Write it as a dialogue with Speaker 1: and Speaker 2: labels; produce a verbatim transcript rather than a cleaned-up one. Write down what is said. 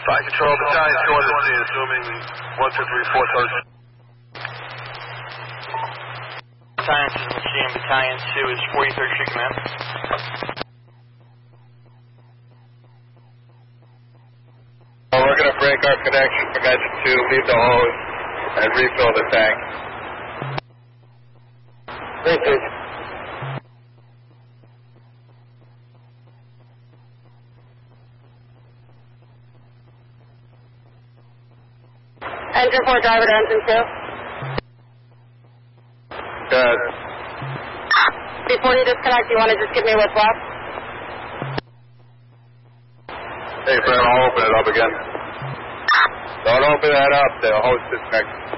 Speaker 1: Fire Control, Battalion two hundred C, assuming one two three four third.
Speaker 2: Battalion two hundred C and Battalion two is forty-third Street Command.
Speaker 3: Well, we're going to break our connection from engine two, leave the hose, and refill the tank.
Speaker 4: Thank you. Engine four driver to engine two.
Speaker 3: Good.
Speaker 4: Before you disconnect, you want to just give me what's left?
Speaker 3: Hey, Fred, I'll open it up again. Don't open that up, the hose disconnected.